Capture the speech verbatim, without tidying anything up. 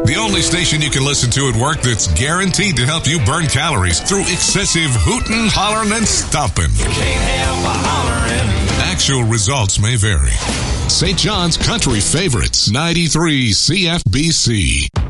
The only station you can listen to at work that's guaranteed to help you burn calories through excessive hootin', hollerin', and stompin'. Can't help but hollering. Actual results may vary. Saint John's Country Favorites, ninety-three C F B C.